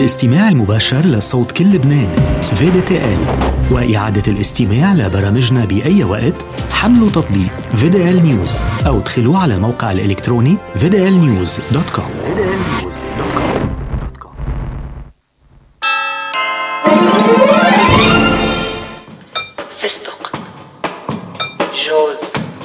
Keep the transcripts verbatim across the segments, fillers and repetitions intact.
الاستماع المباشر لصوت كل لبنان في دي تي إل، وإعادة الاستماع لبرامجنا بأي وقت حملوا تطبيق في دي إل نيوز أو ادخلوا على الموقع الإلكتروني في دي إل نيوز دوت كوم. فستق، جوز،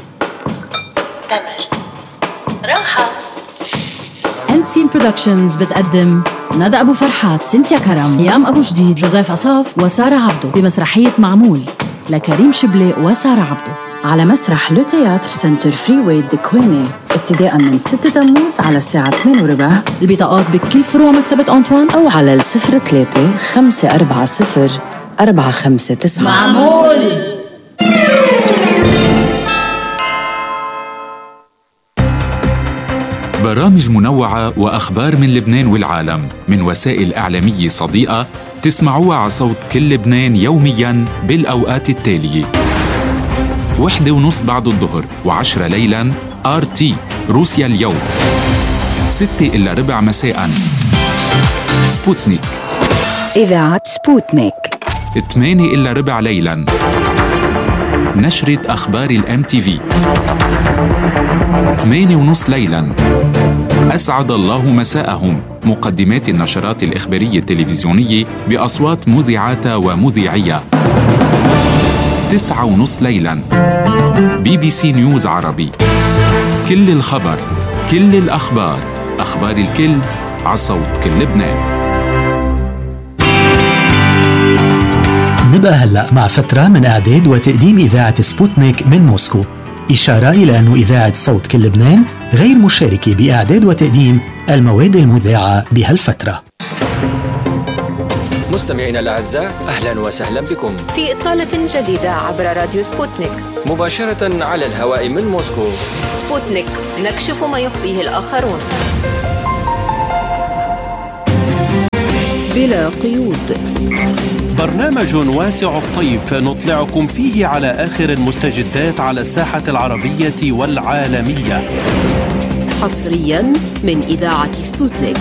تمر، راحة. أنسين برودكشنز بتقدم ندى أبو فرحات، سنتيا كرم، هيام أبو جديد، جوزيف عصاف وسارة عبدو بمسرحية معمول لكريم شبلي وسارة عبدو على مسرح لو تياتر سنتر فري واي دكويني ابتداء من ستة تموز على الساعة ثمانية وربع. البطاقات بكل فروع مكتبة أنطوان أو على الصفر ثلاثة خمسة أربعة صفر أربعة خمسة تسعة. معمول. برامج منوعة وأخبار من لبنان والعالم من وسائل إعلامية صديقة تسمعوها على صوت كل لبنان يومياً بالأوقات التالية: وحدة ونص بعد الظهر وعشرة ليلاً آر تي روسيا اليوم، ستة إلا ربع مساءً سبوتنيك إذاعة سبوتنيك، ثمانية إلا ربع ليلاً نشرة أخبار الام تي في، ثمانية ونص ليلاً أسعد الله مساءهم مقدمات النشرات الإخبارية التلفزيونية بأصوات مذيعاتها ومذيعيها، تسعة ونص ليلاً بي بي سي نيوز عربي، كل الخبر، كل الأخبار، أخبار الكل عصوت كل لبنان. نبقى هلأ مع فترة من إعداد وتقديم إذاعة سبوتنيك من موسكو، إشارة إلى أن إذاعة صوت كل لبنان غير مشاركة بإعداد وتقديم المواد المذاعة بهالفترة. مستمعينا الأعزاء، أهلا وسهلا بكم في إطلالة جديدة عبر راديو سبوتنيك مباشرة على الهواء من موسكو. سبوتنيك، نكشف ما يخفيه الآخرون بلا قيود. برنامج واسع الطيف نطلعكم فيه على آخر المستجدات على الساحة العربية والعالمية، حصرياً من إذاعة سبوتنيك.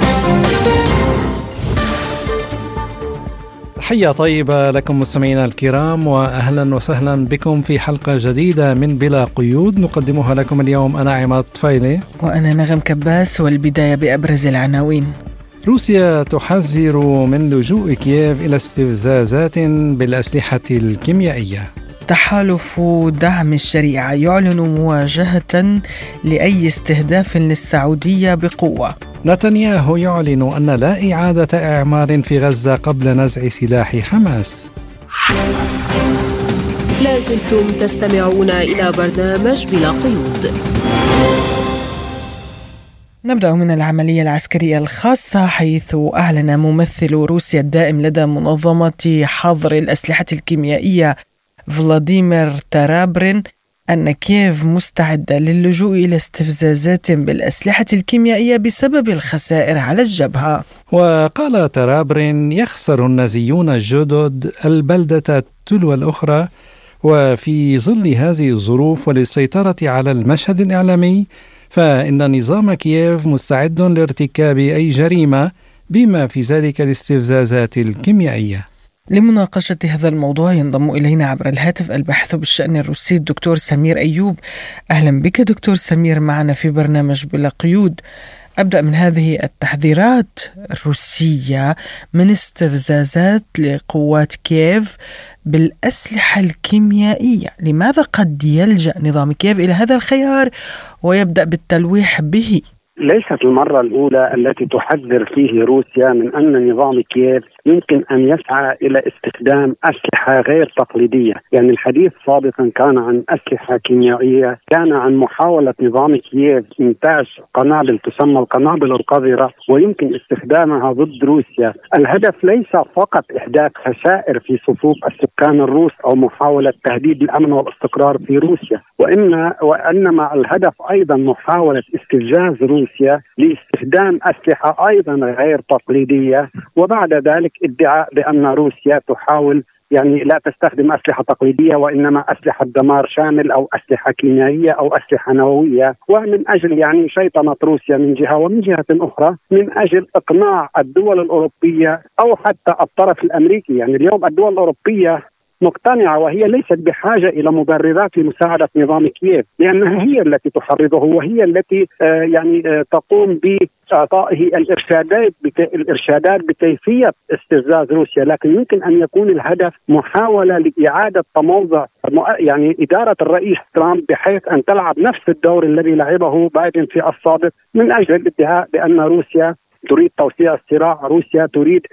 تحية طيبة لكم مستمعينا الكرام، وأهلا وسهلا بكم في حلقة جديدة من بلا قيود نقدمها لكم اليوم. أنا عماد طفيلي وأنا نغم كباس، والبداية بأبرز العناوين. روسيا تحذر من لجوء كييف إلى استفزازات بالأسلحة الكيميائية. تحالف دعم الشريعة يعلن مواجهة لأي استهداف للسعودية بقوة. نتنياهو يعلن أن لا إعادة إعمار في غزة قبل نزع سلاح حماس. لازلتم تستمعون إلى برنامج بلا قيود. نبدأ من العملية العسكرية الخاصة، حيث أعلن ممثل روسيا الدائم لدى منظمة حظر الأسلحة الكيميائية فلاديمير ترابرين أن كييف مستعدة للجوء إلى استفزازات بالأسلحة الكيميائية بسبب الخسائر على الجبهة. وقال ترابرين: يخسر النازيون الجدد البلدة تلو الأخرى، وفي ظل هذه الظروف وللسيطرة على المشهد الإعلامي فإن نظام كييف مستعد لارتكاب أي جريمة بما في ذلك الاستفزازات الكيميائية. لمناقشة هذا الموضوع ينضم إلينا عبر الهاتف الباحث بالشأن الروسي الدكتور سمير أيوب. أهلا بك دكتور سمير معنا في برنامج بلا قيود. أبدأ من هذه التحذيرات الروسية من استفزازات لقوات كييف بالأسلحة الكيميائية، لماذا قد يلجأ نظام كييف إلى هذا الخيار ويبدأ بالتلويح به؟ ليست المرة الأولى التي تحذر فيه روسيا من أن نظام كييف يمكن أن يسعى إلى استخدام أسلحة غير تقليدية. يعني الحديث سابقا كان عن أسلحة كيميائية، كان عن محاولة نظام كييف إنتاج قنابل تسمى القنابل القذرة ويمكن استخدامها ضد روسيا. الهدف ليس فقط إحداث خسائر في صفوف السكان الروس أو محاولة تهديد الأمن والاستقرار في روسيا، وإن وإنما الهدف أيضا محاولة استفزاز روسيا لاستخدام أسلحة أيضا غير تقليدية، وبعد ذلك ادعاء بأن روسيا تحاول يعني لا تستخدم أسلحة تقليدية وإنما أسلحة دمار شامل أو أسلحة كيميائية أو أسلحة نووية، ومن أجل يعني شيطنة روسيا من جهة، ومن جهة أخرى من أجل إقناع الدول الأوروبية أو حتى الطرف الأمريكي. يعني اليوم الدول الأوروبية مقتنعة وهي ليست بحاجة إلى مبررات لمساعدة نظام كييف، لأنها هي التي تحرضه وهي التي آه يعني آه تقوم بإعطائه الإرشادات الإرشادات بكيفية استفزاز روسيا. لكن يمكن أن يكون الهدف محاولة لإعادة تموضع يعني إدارة الرئيس ترامب بحيث أن تلعب نفس الدور الذي لعبه بايدن في السابق، من أجل الادعاء بأن روسيا تريد توسيع الصراع، روسيا تريد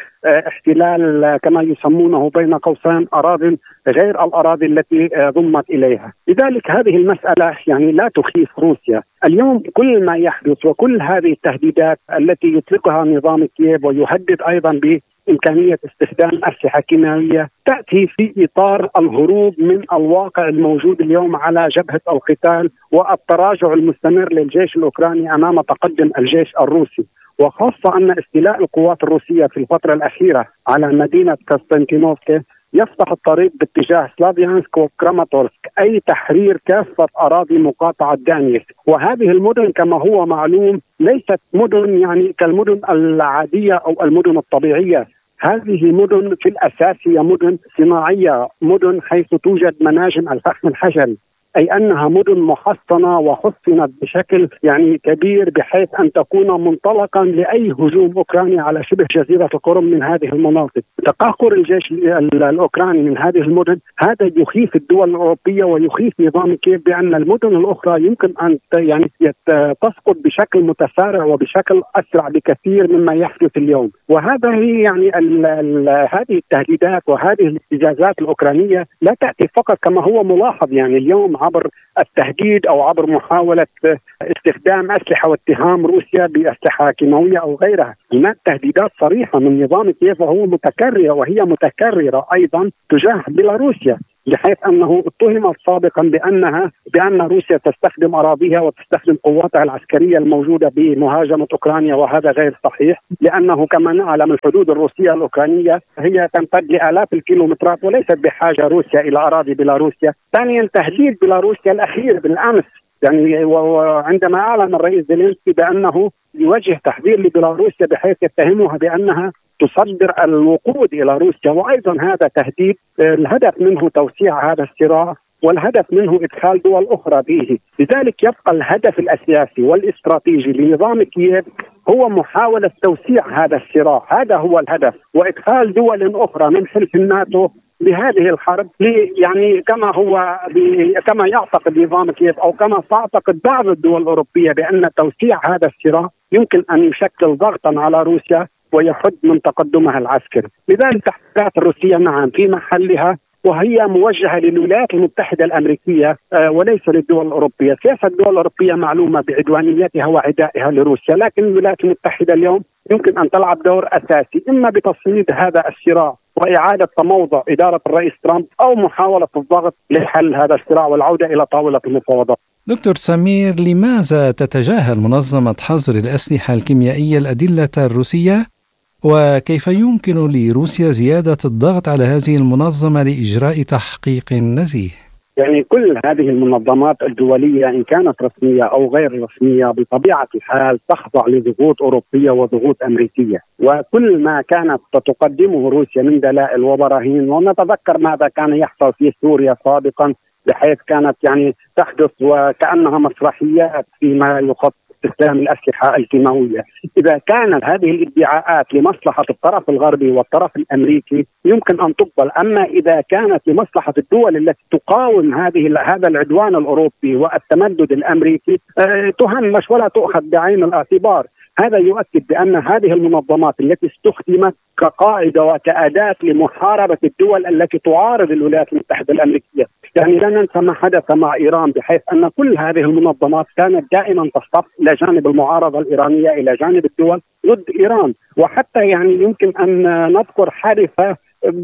احتلال كما يسمونه بين قوسين أراضي غير الأراضي التي ضمت إليها. لذلك هذه المسألة يعني لا تخيف روسيا. اليوم كل ما يحدث وكل هذه التهديدات التي يطلقها نظام كييف ويهدد أيضا بإمكانية استخدام أسلحة كيميائية تأتي في إطار الهروب من الواقع الموجود اليوم على جبهة القتال والتراجع المستمر للجيش الأوكراني أمام تقدم الجيش الروسي، وخاصة أن استيلاء القوات الروسية في الفترة الأخيرة على مدينة كونستانتينوفكا يفتح الطريق باتجاه سلافيانسك وكراماتورسك، أي تحرير كافة أراضي مقاطعة دانيسك. وهذه المدن كما هو معلوم ليست مدن يعني كالمدن العادية أو المدن الطبيعية، هذه مدن في الأساس هي مدن صناعية، مدن حيث توجد مناجم الفحم الحجري، أي أنها مدن محصنة وحصنت بشكل يعني كبير بحيث أن تكون منطلقا لأي هجوم أوكراني على شبه جزيرة القرم من هذه المناطق. تقهقر الجيش الأوكراني من هذه المدن هذا يخيف الدول الأوروبية ويخيف نظام كييف بأن المدن الأخرى يمكن أن يعني تسقط بشكل متسارع وبشكل أسرع بكثير مما يحدث اليوم. وهذا هي يعني ال ال هذه التهديدات وهذه الاستفزازات الأوكرانية لا تأتي فقط كما هو ملاحظ يعني اليوم عبر التهديد أو عبر محاولة استخدام أسلحة واتهام روسيا بأسلحة كيماوية أو غيرها. هناك تهديدات صريحة من نظام كييف وهو متكررة وهي متكررة أيضا تجاه بيلاروسيا، بحيث أنه اتهمت سابقا بأنها بأن روسيا تستخدم أراضيها وتستخدم قواتها العسكرية الموجودة بمهاجمة أوكرانيا، وهذا غير صحيح، لأنه كما نعلم الحدود الروسية الأوكرانية هي تمتد لآلاف الكيلومترات وليست بحاجة روسيا إلى أراضي بيلاروسيا. ثانيا تهديد بيلاروسيا الأخير بالأمس يعني وعندما أعلن الرئيس زيلينسكي بأنه يوجه تحذير لبيلاروسيا بحيث يتهمها بأنها تصدر الوقود إلى روسيا، وأيضا هذا تهديد الهدف منه توسيع هذا الصراع والهدف منه إدخال دول أخرى به. لذلك يبقى الهدف الأساسي والاستراتيجي لنظام كييف هو محاولة توسيع هذا الصراع، هذا هو الهدف، وإدخال دول أخرى من حلف الناتو بهذه الحرب يعني كما هو كما يعتقد نظام كييف أو كما تعتقد بعض الدول الأوروبية بأن توسيع هذا الصراع يمكن أن يشكل ضغطا على روسيا ويحد من تقدمها العسكري. لذلك التحذيرات الروسية نعم في محلها وهي موجهة للولايات المتحدة الأمريكية وليس للدول الأوروبية. سياسة الدول الأوروبية معلومة بعدوانيتها وعدائها لروسيا، لكن الولايات المتحدة اليوم يمكن أن تلعب دور أساسي إما بتصعيد هذا الصراع وإعادة تموضع إدارة الرئيس ترامب أو محاولة الضغط لحل هذا الصراع والعودة إلى طاولة المفاوضات. دكتور سمير، لماذا تتجاهل منظمة حظر الأسلحة الكيميائية الأدلة الروسية؟ وكيف يمكن لروسيا زيادة الضغط على هذه المنظمة لإجراء تحقيق نزيه؟ يعني كل هذه المنظمات الدولية إن كانت رسمية أو غير رسمية بطبيعة الحال تخضع لضغوط أوروبية وضغوط أمريكية، وكل ما كانت تقدمه روسيا من دلائل وبراهين، ونتذكر ماذا كان يحصل في سوريا سابقا بحيث كانت يعني تحدث وكأنها مسرحيات فيما يخص استخدام الأسلحة الكيماوية. إذا كانت هذه الادعاءات لمصلحة الطرف الغربي والطرف الأمريكي يمكن أن تقبل، أما إذا كانت لمصلحة الدول التي تقاوم هذه هذا العدوان الأوروبي والتمدد الأمريكي أه تهمش ولا تؤخذ بعين الاعتبار. هذا يؤكد بأن هذه المنظمات التي استخدمت كقاعدة وكأداة لمحاربة الدول التي تعارض الولايات المتحدة الأمريكية. يعني لا ننسى ما حدث مع إيران، بحيث أن كل هذه المنظمات كانت دائما تصطف إلى جانب المعارضة الإيرانية إلى جانب الدول ضد إيران. وحتى يعني يمكن أن نذكر حادثة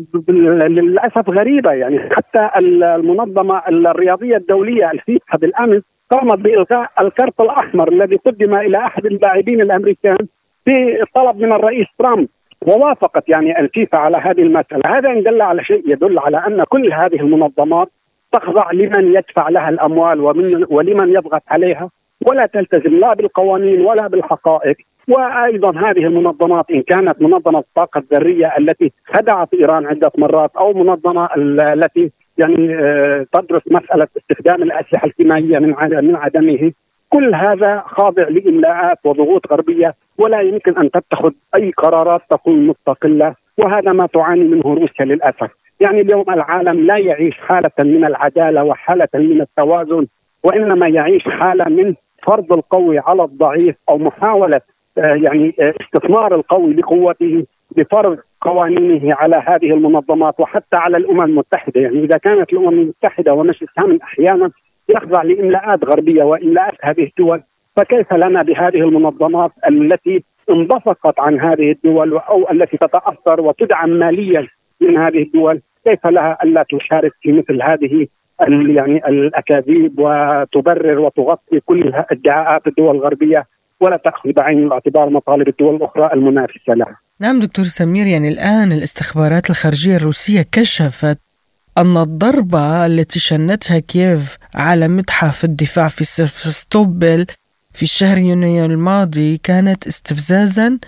للأسف غريبة، يعني حتى المنظمة الرياضية الدولية الفيفا بالأمس قامت بإلغاء الكارت الأحمر الذي قدم إلى أحد اللاعبين الأمريكان في طلب من الرئيس ترامب. ووافقت يعني الفيفا على هذه المسألة. هذا إن دل على شيء يدل على أن كل هذه المنظمات تخضع لمن يدفع لها الأموال ومن ولمن يضغط عليها، ولا تلتزم لا بالقوانين ولا بالحقائق. وأيضا هذه المنظمات إن كانت منظمة الطاقة الذرية التي خدعت إيران عدة مرات، أو منظمة التي يعني تدرس مسألة استخدام الأسلحة الكيميائية من عدمه، كل هذا خاضع لإملاءات وضغوط غربية، ولا يمكن أن تتخذ أي قرارات تكون مستقلة. وهذا ما تعاني منه روسيا للأسف. يعني اليوم العالم لا يعيش حالة من العدالة وحالة من التوازن، وإنما يعيش حالة من فرض القوي على الضعيف، أو محاولة يعني استثمار القوي لقوته بفرض قوانينه على هذه المنظمات وحتى على الأمم المتحدة. يعني إذا كانت الأمم المتحدة ومجلس الأمن أحيانا يخضع لإملاءات غربية وإملاءات هذه الدول، فكيف لنا بهذه المنظمات التي انبثقت عن هذه الدول أو التي تتأثر وتدعم ماليا من هذه الدول؟ كيف لها ألا تشارك في مثل هذه يعني الأكاذيب وتبرر وتغطي كل ادعاءات الدول الغربية ولا تأخذ بعين الاعتبار مطالب الدول الأخرى المنافسة لها؟ نعم دكتور سمير، يعني الآن الاستخبارات الخارجية الروسية كشفت أن الضربة التي شنتها كييف على متحف الدفاع في سيفاستوبول في شهر يونيو الماضي كانت استفزازا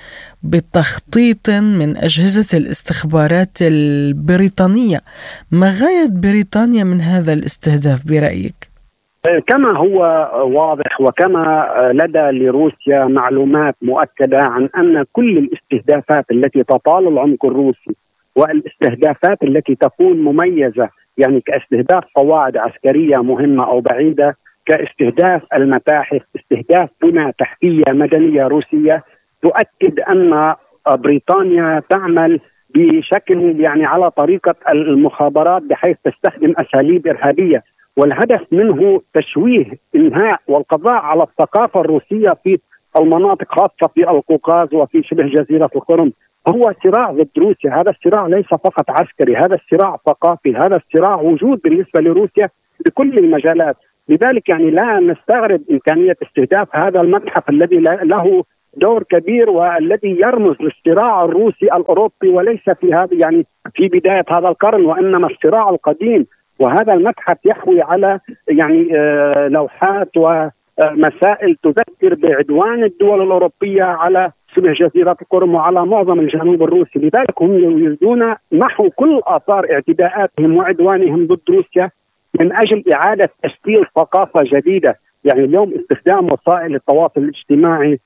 بتخطيط من أجهزة الاستخبارات البريطانية. ما غاية بريطانيا من هذا الاستهداف برأيك؟ كما هو واضح وكما لدى لروسيا معلومات مؤكدة عن أن كل الاستهدافات التي تطال العمق الروسي والاستهدافات التي تكون مميزة، يعني كاستهداف قواعد عسكرية مهمة أو بعيدة، كاستهداف المتاحف، استهداف بنى تحتية مدنية روسية، تؤكد أن بريطانيا تعمل بشكل يعني على طريقة المخابرات بحيث تستخدم أساليب إرهابية، والهدف منه تشويه إنهاء والقضاء على الثقافة الروسية في المناطق خاصة في القوقاز وفي شبه جزيرة القرم. هو صراع ضد روسيا، هذا الصراع ليس فقط عسكري، هذا الصراع ثقافي، هذا الصراع وجود بالنسبة لروسيا بكل المجالات. لذلك يعني لا نستغرب إمكانية استهداف هذا المتحف الذي له دور كبير والذي يرمز للصراع الروسي الأوروبي، وليس في هذا يعني في بداية هذا القرن، وإنما الصراع القديم. وهذا المتحف يحوي على يعني آه لوحات ومسائل تذكر بعدوان الدول الأوروبية على شبه جزيرة القرم وعلى معظم الجنوب الروسي. لذلك هم يريدون محو كل آثار اعتداءاتهم وعدوانهم ضد روسيا من أجل إعادة تشكيل ثقافة جديدة. يعني اليوم استخدام وسائل التواصل الاجتماعي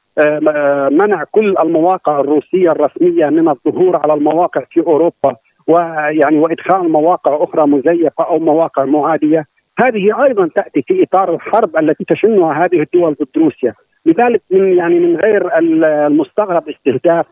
منع كل المواقع الروسية الرسمية من الظهور على المواقع في أوروبا، ويعني وإدخال مواقع أخرى مزيفة أو مواقع معادية. هذه أيضا تأتي في إطار الحرب التي تشنها هذه الدول ضد روسيا. لذلك من يعني من غير المستغرب استهداف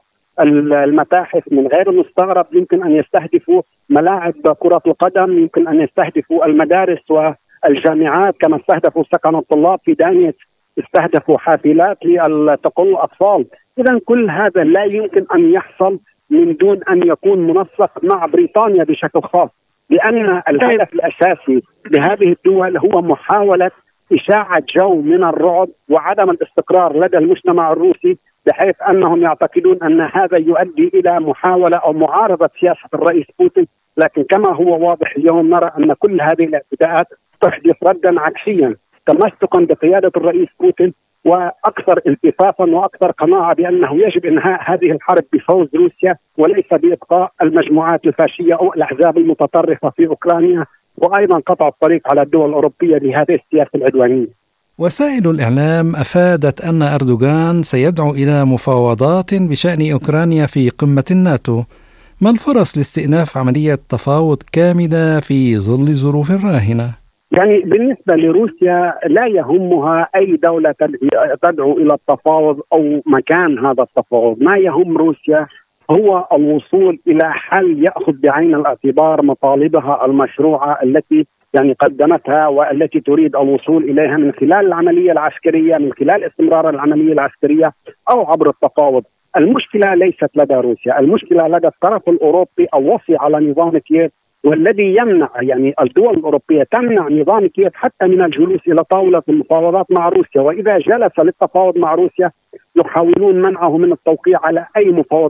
المتاحف، من غير المستغرب يمكن أن يستهدفوا ملاعب كرة القدم، يمكن أن يستهدفوا المدارس والجامعات، كما استهدفوا سكن الطلاب في دانيتسك، استهدفوا حافلات لتقل الأطفال. إذن كل هذا لا يمكن أن يحصل من دون أن يكون منسق مع بريطانيا بشكل خاص، لأن الهدف الأساسي لهذه الدول هو محاولة إشاعة جو من الرعب وعدم الاستقرار لدى المجتمع الروسي، بحيث أنهم يعتقدون أن هذا يؤدي إلى محاولة أو معارضة سياسة الرئيس بوتين. لكن كما هو واضح اليوم نرى أن كل هذه الاعتداءات تحدث ردا عكسيا تمسكا بقيادة الرئيس بوتين، وأكثر التفافا وأكثر قناعة بأنه يجب إنهاء هذه الحرب بفوز روسيا وليس بإبقاء المجموعات الفاشية أو الأحزاب المتطرفة في أوكرانيا، وأيضا قطع الطريق على الدول الأوروبية لهذه السياسة العدوانية. وسائل الإعلام أفادت أن أردوغان سيدعو إلى مفاوضات بشأن أوكرانيا في قمة الناتو. ما الفرص لاستئناف عملية تفاوض كاملة في ظل ظروف راهنة؟ يعني بالنسبة لروسيا لا يهمها أي دولة تدعو إلى التفاوض أو مكان هذا التفاوض. ما يهم روسيا هو الوصول إلى حل يأخذ بعين الاعتبار مطالبها المشروعة التي يعني قدمتها والتي تريد الوصول إليها من خلال العملية العسكرية، من خلال استمرار العملية العسكرية أو عبر التفاوض. المشكلة ليست لدى روسيا، المشكلة لدى الطرف الأوروبي الوصي على نظام كييف، والذي يمنع يعني الدول الأوروبية تمنع نظام كييف حتى من الجلوس إلى طاولة المفاوضات مع روسيا. وإذا جلس للتفاوض مع روسيا يحاولون منعه من التوقيع على أي مفاوضات،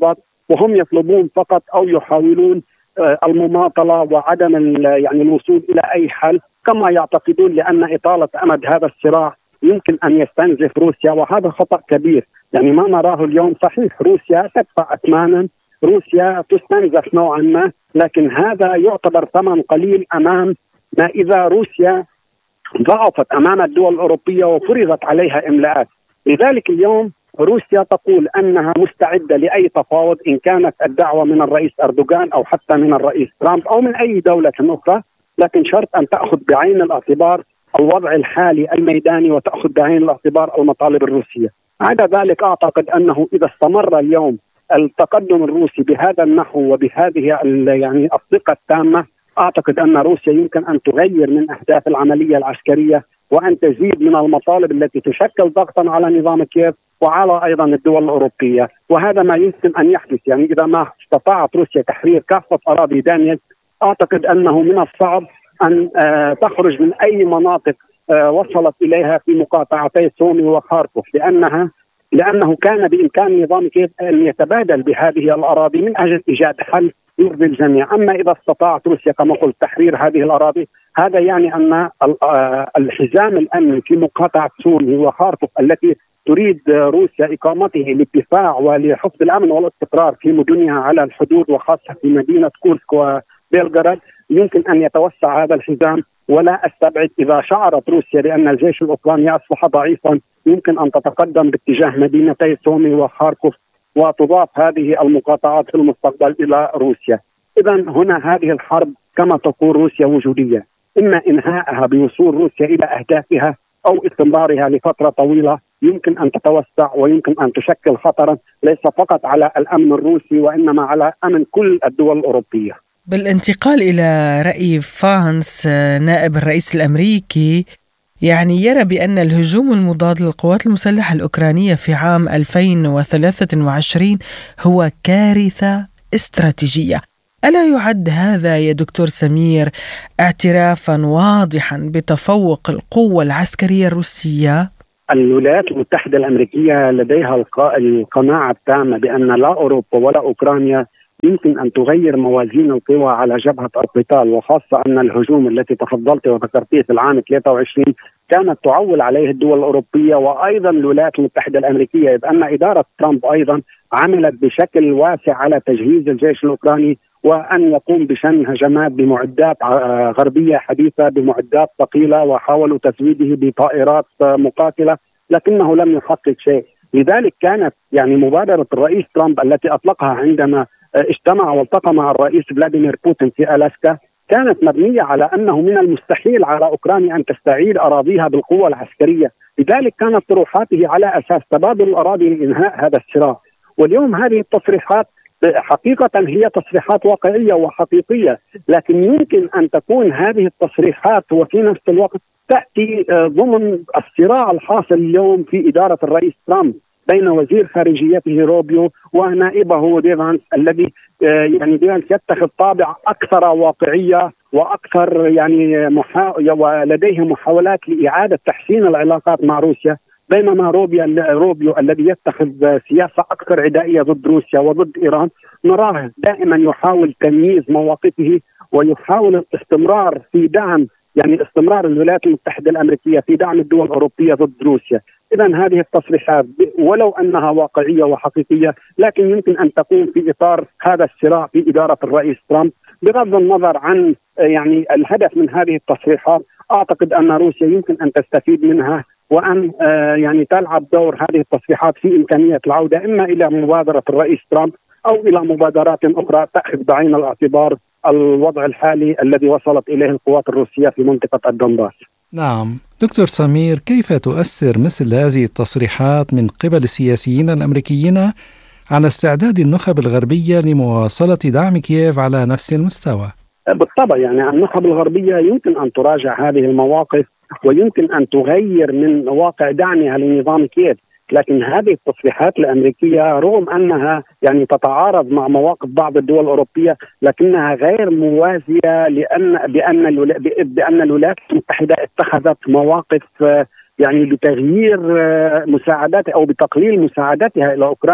وهم يطلبون فقط أو يحاولون المماطلة وعدم يعني الوصول إلى أي حل، كما يعتقدون لأن إطالة أمد هذا الصراع يمكن أن يستنزف روسيا، وهذا خطأ كبير. يعني ما نراه اليوم صحيح روسيا تدفع أثمانا، روسيا تستنزف نوعا ما، لكن هذا يعتبر ثمن قليل أمام ما إذا روسيا ضعفت أمام الدول الأوروبية وفرضت عليها إملاءات. لذلك اليوم روسيا تقول أنها مستعدة لأي تفاوض، إن كانت الدعوة من الرئيس أردوغان أو حتى من الرئيس ترامب أو من أي دولة أخرى، لكن شرط أن تأخذ بعين الاعتبار الوضع الحالي الميداني وتأخذ بعين الاعتبار المطالب الروسية. عدا ذلك أعتقد أنه إذا استمر اليوم التقدم الروسي بهذا النحو وبهذه يعني الثقة التامة، أعتقد أن روسيا يمكن أن تغير من أهداف العملية العسكرية وأن تزيد من المطالب التي تشكل ضغطا على نظام كييف وعلى أيضا الدول الأوروبية، وهذا ما يمكن أن يحدث. يعني إذا ما استطاعت روسيا تحرير كافة أراضي دانيتسك، أعتقد أنه من الصعب أن تخرج من أي مناطق وصلت إليها في مقاطعتي سومي وخاركوف، لأنها لأنه كان بإمكان نظام كييف أن يتبادل بهذه الأراضي من أجل إيجاد حل يرضي الجميع. أما إذا استطاعت روسيا كما قلت تحرير هذه الأراضي، هذا يعني أن الحزام الأمني في مقاطعة سومي وخاركوف التي تريد روسيا إقامته للدفاع ولحفظ الأمن والاستقرار في مدنها على الحدود وخاصة في مدينة كورسك وبيلغراد، يمكن أن يتوسع هذا الحزام. ولا أستبعد إذا شعرت روسيا بأن الجيش الأوكراني أصبح ضعيفا يمكن أن تتقدم باتجاه مدينتي سومي وخاركوف وتضاف هذه المقاطعات في المستقبل إلى روسيا. إذا هنا هذه الحرب كما تقول روسيا وجودية، إما إنهائها بوصول روسيا إلى أهدافها أو استمرارها لفترة طويلة يمكن أن تتوسع ويمكن أن تشكل خطرا ليس فقط على الأمن الروسي وإنما على أمن كل الدول الأوروبية. بالانتقال إلى رأي فانس نائب الرئيس الأمريكي، يعني يرى بأن الهجوم المضاد للقوات المسلحة الأوكرانية في عام ألفين وثلاثة وعشرين هو كارثة استراتيجية. ألا يعد هذا يا دكتور سمير اعترافا واضحا بتفوق القوة العسكرية الروسية؟ الولايات المتحدة الأمريكية لديها القناعة التامة بأن لا أوروبا ولا أوكرانيا يمكن أن تغير موازين القوى على جبهة القتال، وخاصة أن الهجوم التي تفضلت وذكرتيه في العام ثلاثة وعشرين كانت تعول عليه الدول الأوروبية وأيضا الولايات المتحدة الأمريكية، إذ أن إدارة ترامب أيضا عملت بشكل واسع على تجهيز الجيش الأوكراني وأن يقوم بشن هجمات بمعدات غربية حديثة بمعدات ثقيلة، وحاولوا تزويده بطائرات مقاتلة لكنه لم يحقق شيء. لذلك كانت يعني مبادرة الرئيس ترامب التي أطلقها عندما اجتمع والتقى مع الرئيس فلاديمير بوتين في ألاسكا كانت مبنية على أنه من المستحيل على أوكرانيا أن تستعيد أراضيها بالقوة العسكرية، لذلك كانت طروحاته على أساس تبادل الأراضي لإنهاء هذا الصراع. واليوم هذه التصريحات حقيقة هي تصريحات واقعية وحقيقية، لكن يمكن أن تكون هذه التصريحات وفي نفس الوقت تأتي ضمن الصراع الحاصل اليوم في إدارة الرئيس ترامب بين وزير خارجيته روبيو ونائبه ديفانس، الذي يعني ديفانس يتخذ طابع أكثر واقعية وأكثر يعني محا... ولديه محاولات لإعادة تحسين العلاقات مع روسيا، بينما روبيو روبيو الذي يتخذ سياسة أكثر عدائية ضد روسيا وضد إيران نراه دائما يحاول تمييز مواقفه ويحاول الاستمرار في دعم يعني استمرار الولايات المتحدة الأمريكية في دعم الدول الأوروبية ضد روسيا. إذا هذه التصريحات ولو أنها واقعية وحقيقية لكن يمكن أن تكون في إطار هذا الصراع في إدارة الرئيس ترامب. بغض النظر عن يعني الهدف من هذه التصريحات، أعتقد أن روسيا يمكن أن تستفيد منها وأن يعني تلعب دور هذه التصريحات في إمكانية العودة إما إلى مبادرة الرئيس ترامب أو إلى مبادرات أخرى تأخذ بعين الاعتبار الوضع الحالي الذي وصلت إليه القوات الروسية في منطقة الدنباس. نعم دكتور سمير، كيف تؤثر مثل هذه التصريحات من قبل السياسيين الأمريكيين على استعداد النخب الغربية لمواصلة دعم كييف على نفس المستوى؟ بالطبع يعني النخب الغربية يمكن أن تراجع هذه المواقف ويمكن أن تغير من واقع دعمها لنظام كييف، لكن هذه التصريحات الأمريكية رغم أنها يعني تتعارض مع مواقف بعض الدول الأوروبية لكنها غير موازية، لأن بأن بأن الولايات المتحدة اتخذت مواقف يعني بتغيير مساعدات أو بتقليل مساعداتها إلى أوكرانيا.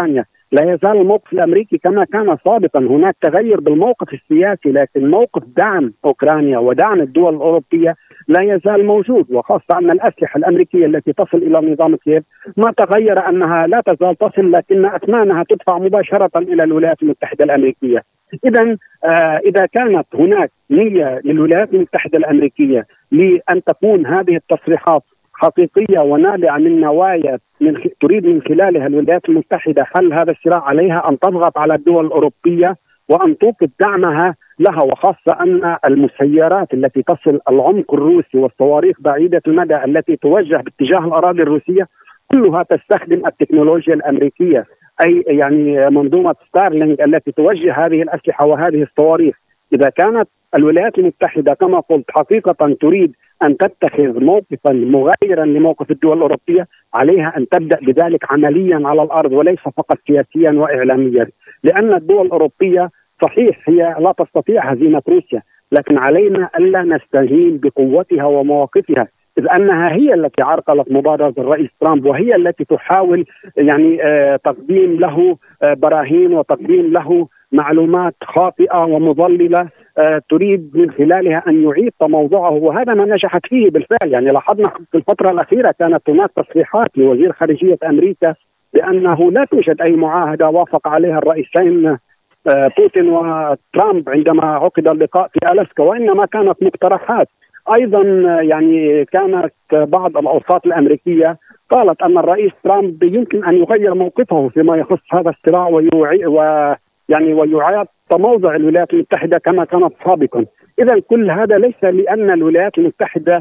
لا يزال الموقف الأمريكي كما كان سابقا. هناك تغير بالموقف السياسي، لكن موقف دعم أوكرانيا ودعم الدول الأوروبية لا يزال موجود، وخاصة أن الأسلحة الأمريكية التي تصل إلى نظام كييف ما تغير أنها لا تزال تصل، لكن أثمانها تدفع مباشرة إلى الولايات المتحدة الأمريكية. إذا آه إذا كانت هناك نية للولايات المتحدة الأمريكية لأن تكون هذه التصريحات حقيقية ونابعة من نوايا من خ... تريد من خلالها الولايات المتحدة حل هذا الصراع، عليها أن تضغط على الدول الأوروبية وأن توقف دعمها لها، وخاصة أن المسيرات التي تصل العمق الروسي والصواريخ بعيدة المدى التي توجه باتجاه الأراضي الروسية كلها تستخدم التكنولوجيا الأمريكية، أي يعني منظومة ستارلينج التي توجه هذه الأسلحة وهذه الصواريخ. إذا كانت الولايات المتحدة كما قلت حقيقة تريد أن تتخذ موقفا مغايرا لموقف الدول الأوروبية، عليها أن تبدأ بذلك عمليا على الأرض وليس فقط سياسيا وإعلاميا، لأن الدول الأوروبية صحيح هي لا تستطيع هزيمة روسيا، لكن علينا ألا نستهين بقوتها ومواقفها، إذ أنها هي التي عرقلت مبادرة الرئيس ترامب، وهي التي تحاول يعني آه تقديم له آه براهين وتقديم له معلومات خاطئة ومضللة آه تريد من خلالها أن يعيد تموضعه، وهذا ما نجحت فيه بالفعل. يعني لاحظنا في الفترة الأخيرة كانت هناك تصريحات لوزير خارجية أمريكا بأنه لا توجد أي معاهدة وافق عليها الرئيسين آه بوتين وترامب عندما عقد اللقاء في ألاسكا، وإنما كانت مقترحات. أيضا يعني كانت بعض الأوساط الأمريكية قالت أن الرئيس ترامب يمكن أن يغير موقفه فيما يخص هذا الصراع ويعي ويعني ويعاد تموضع الولايات المتحدة كما كانت سابقا. إذا كل هذا ليس لأن الولايات المتحدة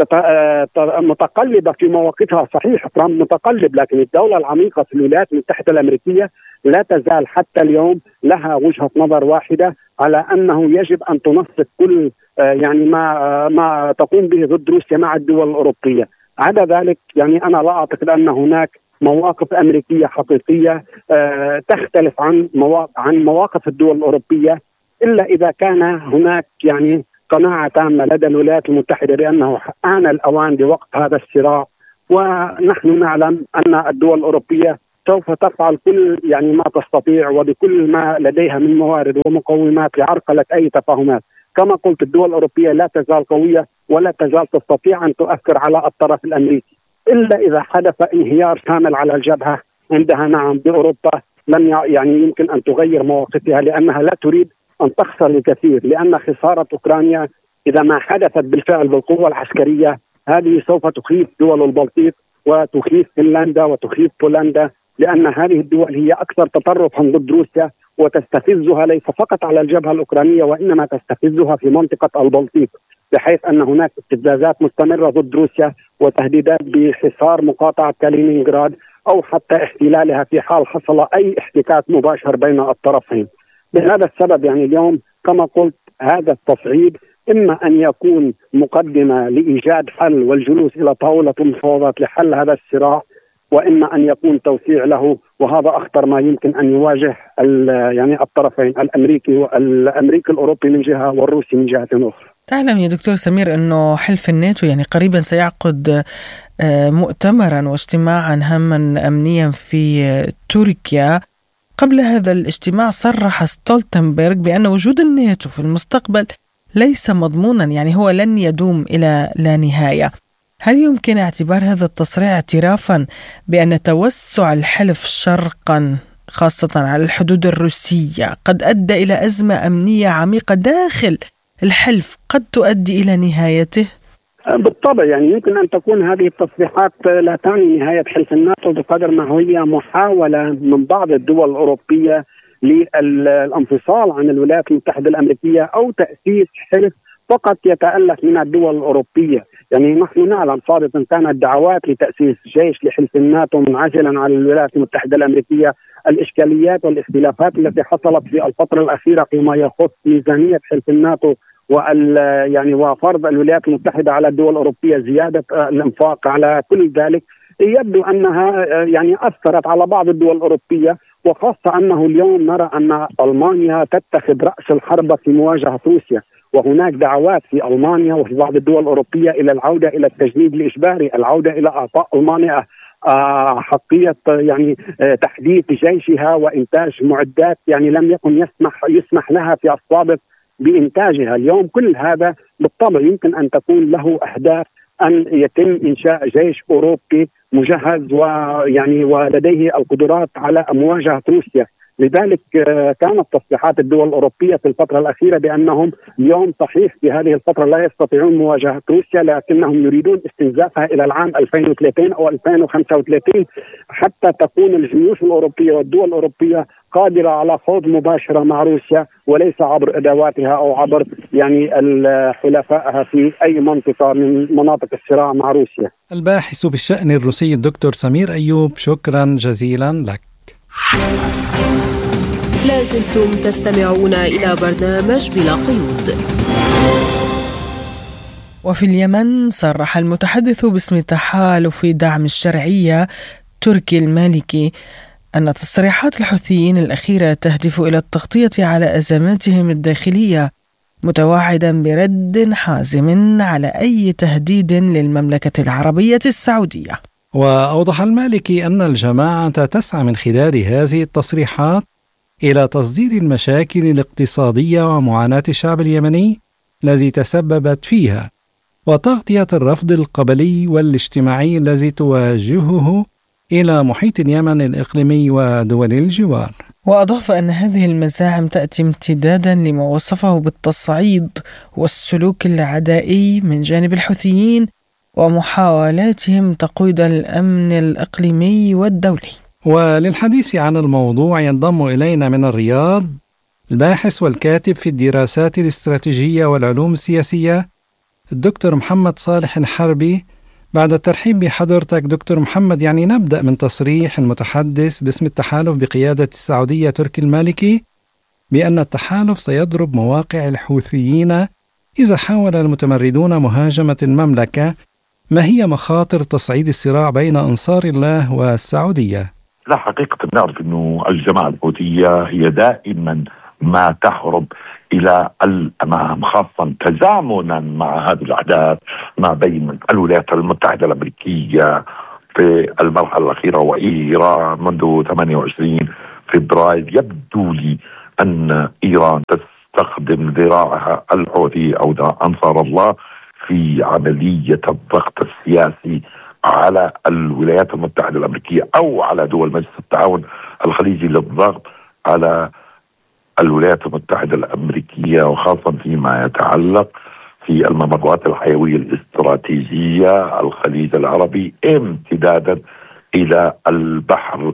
متقلبة في مواقفها، صحيح ترامب متقلب، لكن الدولة العميقة في الولايات المتحدة الأمريكية لا تزال حتى اليوم لها وجهة نظر واحدة على أنه يجب أن تنسق كل يعني ما ما تقوم به ضد روسيا مع الدول الأوروبية. عدا ذلك يعني أنا لا أعتقد أن هناك مواقف أمريكية حقيقية تختلف عن مواقف عن مواقف الدول الأوروبية، إلا إذا كان هناك يعني قناعة تامة لدى الولايات المتحدة بأنه آن الأوان لوقف هذا الصراع. ونحن نعلم أن الدول الأوروبية سوف تفعل كل يعني ما تستطيع وبكل ما لديها من موارد ومقومات لعرقلة أي تفاهمات. كما قلت الدول الأوروبية لا تزال قوية ولا تزال تستطيع أن تؤثر على الطرف الأمريكي، إلا إذا حدث انهيار كامل على الجبهة عندها نعم بأوروبا لم يعني يمكن أن تغير مواقفها، لأنها لا تريد أن تخسر الكثير، لأن خسارة أوكرانيا إذا ما حدثت بالفعل بالقوة العسكرية هذه سوف تخيف دول البلطيق وتخيف فنلندا وتخيف بولندا، لأن هذه الدول هي أكثر تطرفا ضد روسيا وتستفزها ليس فقط على الجبهة الأوكرانية وإنما تستفزها في منطقة البلطيق، بحيث أن هناك استفزازات مستمرة ضد روسيا وتهديدات بحصار مقاطعة كالينينغراد أو حتى احتلالها في حال حصل أي احتكاك مباشر بين الطرفين. بهذا السبب يعني اليوم كما قلت هذا التصعيد إما أن يكون مقدمة لإيجاد حل والجلوس إلى طاولة المفاوضات لحل هذا الصراع، وإما أن يكون توسيع له، وهذا أخطر ما يمكن أن يواجه يعني الطرفين الأمريكي والأمريكي الأوروبي من جهة والروسي من جهة أخرى. تعلم يا دكتور سمير أنه حلف الناتو يعني قريبا سيعقد مؤتمرا واجتماعا هاما أمنيا في تركيا. قبل هذا الاجتماع صرح ستولتنبرغ بأن وجود الناتو في المستقبل ليس مضمونا، يعني هو لن يدوم إلى لا نهاية. هل يمكن اعتبار هذا التصريح اعترافا بأن توسع الحلف شرقا خاصة على الحدود الروسية قد أدى إلى أزمة أمنية عميقة داخل الحلف قد تؤدي إلى نهايته؟ بالطبع يعني يمكن أن تكون هذه التصريحات لا تعني نهاية حلف الناتو بقدر ما هي محاولة من بعض الدول الأوروبية للانفصال عن الولايات المتحدة الأمريكية أو تأسيس حلف فقط يتألف من الدول الأوروبية. يعني نحن نعلم سابقا كانت دعوات لتأسيس جيش لحلف الناتو منعزلا عن الولايات المتحدة الأمريكية. الإشكاليات والاختلافات التي حصلت في الفترة الأخيرة فيما يخص ميزانية حلف الناتو وال يعني وفرض الولايات المتحدة على الدول الأوروبية زيادة الإنفاق على كل ذلك يبدو أنها يعني أثرت على بعض الدول الأوروبية، وخاصة أنه اليوم نرى أن ألمانيا تتخذ رأس الحربة في مواجهة روسيا، وهناك دعوات في ألمانيا وفي بعض الدول الأوروبية إلى العودة إلى التجنيد الإجباري، العودة إلى إعطاء ألمانيا حقية يعني تحديث جيشها وإنتاج معدات يعني لم يكن يسمح يسمح لها في السابق بإنتاجها. اليوم كل هذا بالطبع يمكن أن تكون له أهداف، أن يتم إنشاء جيش أوروبي مجهز ويعني ولديه القدرات على مواجهة روسيا. لذلك كانت تصريحات الدول الأوروبية في الفترة الأخيرة بأنهم اليوم صحيح في هذه الفترة لا يستطيعون مواجهة روسيا، لكنهم يريدون استنزافها إلى العام ألفين وثلاثين أو ألفين وخمسة وثلاثين حتى تكون الجيوش الأوروبية والدول الأوروبية قادرة على خوض مباشرة مع روسيا وليس عبر أدواتها أو عبر يعني حلفائها في أي منطقة من مناطق الصراع مع روسيا. الباحث بالشأن الروسي الدكتور سمير أيوب، شكرا جزيلا لك. لازلتم تستمعون إلى برنامج بلا قيود. وفي اليمن صرح المتحدث باسم تحالف دعم الشرعية تركي المالكي أن تصريحات الحوثيين الأخيرة تهدف إلى التغطية على أزماتهم الداخلية، متوعدا برد حازم على أي تهديد للمملكة العربية السعودية. وأوضح المالكي أن الجماعة تسعى من خلال هذه التصريحات إلى تصدير المشاكل الاقتصادية ومعاناة الشعب اليمني الذي تسببت فيها، وتغطية الرفض القبلي والاجتماعي الذي تواجهه إلى محيط اليمن الإقليمي ودول الجوار. وأضاف أن هذه المزاعم تأتي امتدادا لما وصفه بالتصعيد والسلوك العدائي من جانب الحوثيين ومحاولاتهم تقويض الأمن الإقليمي والدولي. وللحديث عن الموضوع ينضم إلينا من الرياض الباحث والكاتب في الدراسات الاستراتيجية والعلوم السياسية الدكتور محمد صالح الحربي. بعد الترحيب بحضرتك دكتور محمد، يعني نبدأ من تصريح المتحدث باسم التحالف بقيادة السعودية تركي المالكي بأن التحالف سيضرب مواقع الحوثيين إذا حاول المتمردون مهاجمة المملكة. ما هي مخاطر تصعيد الصراع بين أنصار الله والسعودية؟ لا، حقيقة نعرف أنه الجماعة الحوثية هي دائما ما تهرب إلى الأمام، خاصة تزامنا مع هذه الأحداث ما بين الولايات المتحدة الأمريكية في المرحلة الأخيرة وإيران منذ ثمانية وعشرين فبراير. يبدو لي أن إيران تستخدم ذراعها الحوثي أو أنصار الله في عملية الضغط السياسي على الولايات المتحدة الأمريكية أو على دول مجلس التعاون الخليجي للضغط على الولايات المتحدة الأمريكية، وخاصة فيما يتعلق في الممرات الحيوية الاستراتيجية الخليج العربي امتدادا إلى البحر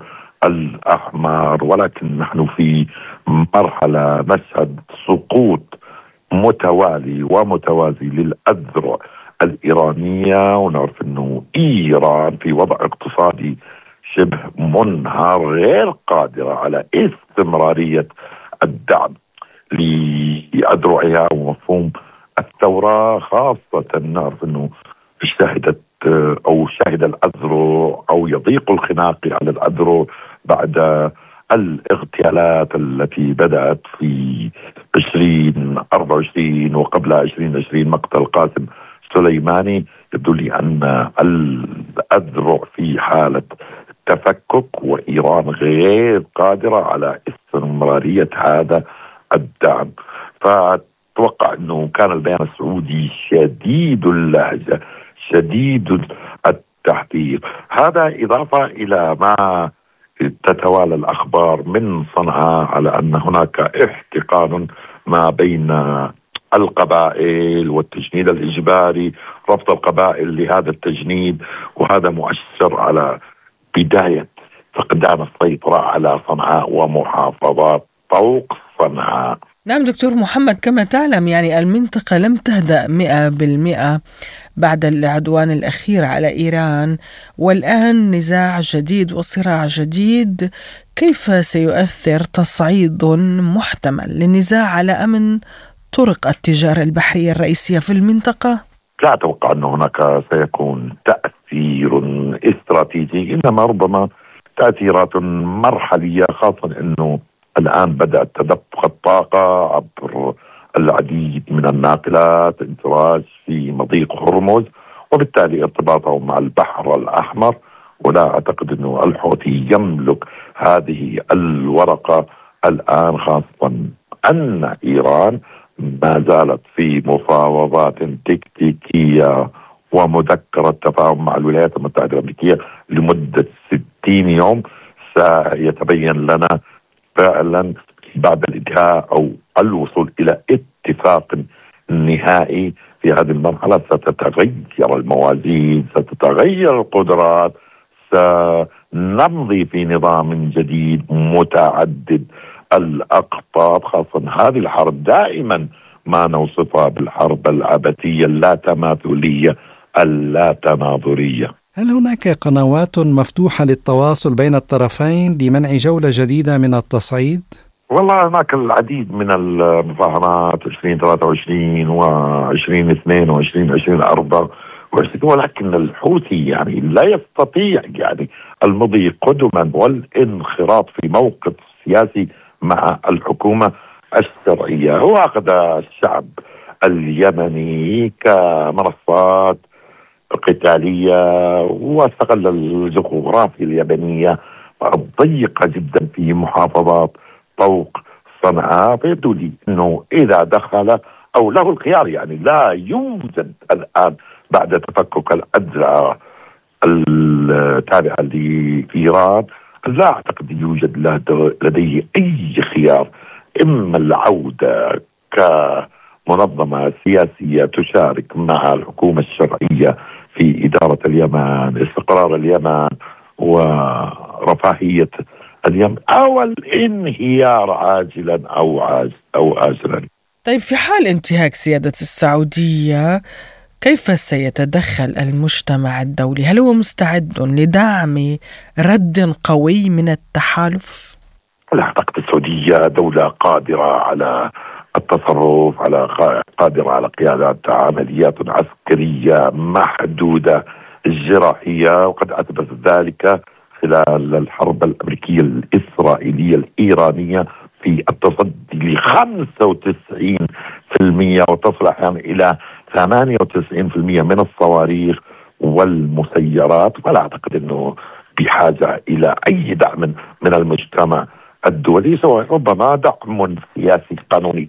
الأحمر. ولكن نحن في مرحلة مشهد سقوط متوالي ومتوازي للأذرع الإيرانية، ونعرف أنه إيران في وضع اقتصادي شبه منهار، غير قادرة على استمرارية الدعم لأذرعها ومفهوم الثورة. خاصة نعرف أنه شهدت أو شهد الأذرع أو يضيق الخناق على الأذرع بعد الاغتيالات التي بدأت في عشرين أربعة وعشرين وقبل عشرين عشرين مقتل قاسم سليماني. يبدو لي أن الأذرع في حالة تفكك، وإيران غير قادرة على استمرارية هذا الدعم. فأتوقع أنه كان البيان السعودي شديد اللهجة شديد التحذير. هذا إضافة إلى ما تتوالى الأخبار من صنعاء على أن هناك احتقان ما بين القبائل والتجنيد الإجباري، رفض القبائل لهذا التجنيد، وهذا مؤشر على بداية فقدان السيطرة على صنعاء ومحافظات فوق صنعاء. نعم دكتور محمد، كما تعلم يعني المنطقة لم تهدأ مئة بالمئة بعد العدوان الأخير على إيران، والآن نزاع جديد وصراع جديد. كيف سيؤثر تصعيد محتمل للنزاع على أمن طرق التجارة البحرية الرئيسية في المنطقة؟ لا أتوقع أن هناك سيكون تأثير استراتيجي، إنما ربما تأثيرات مرحلية، خاصة أنه الآن بدأت تدفق الطاقة عبر العديد من الناقلات اندراج في مضيق هرمز، وبالتالي ارتباطه مع البحر الأحمر. ولا أعتقد أنه الحوثي يملك هذه الورقة الآن، خاصة أن إيران ما زالت في مفاوضات تكتيكية ومذكرة تفاهم مع الولايات المتحدة الأمريكية لمدة ستين يوم. سيتبين لنا فعلا بعد الانتهاء أو الوصول إلى اتفاق نهائي في هذه المرحلة. ستتغير الموازين، ستتغير القدرات، سنمضي في نظام جديد متعدد الأقطاب. خاصة هذه الحرب دائما ما نوصفها بالحرب العبثية اللاتماثلية اللاتناظرية. هل هناك قنوات مفتوحة للتواصل بين الطرفين لمنع جولة جديدة من التصعيد؟ والله هناك العديد من المفاهمات عشرين ثلاثة وعشرين وعشرين اثنين وعشرين عشرين أربعة وعشرين، ولكن الحوثي يعني لا يستطيع يعني المضي قدما والانخراط في موقف سياسي مع الحكومة الشرعية. هو أخذ الشعب اليمني كمنصات قتالية واستغل الجغرافيا اليمنية الضيقة جدا في محافظات طوق صنعاء. فيبدو لي أنه إذا دخل أو له الخيار، يعني لا يوجد الآن بعد تفكك الأدرع التابعة لإيران، لا أعتقد يوجد لديه أي خيار، إما العودة كمنظمة سياسية تشارك مع الحكومة الشرعية في إدارة اليمن، استقرار اليمن ورفاهية اليمن، أو الانهيار عاجلا أو عاج أو آجلا. طيب، في حال انتهاك سيادة السعودية كيف سيتدخل المجتمع الدولي؟ هل هو مستعد لدعم رد قوي من التحالف؟ لا أعتقد. السعودية دولة قادرة على التصرف، على قادرة على قيادة عمليات عسكرية محدودة الجراحية، وقد أثبت ذلك خلال الحرب الأمريكية الإسرائيلية الإيرانية في التصدي ل خمسة وتسعين بالمئة وتصل أحيانا إلى ثمانية وتسعين بالمئة من الصواريخ والمسيرات. ولا أعتقد أنه بحاجة إلى أي دعم من المجتمع الدولي، سواء ربما دعم سياسي قانوني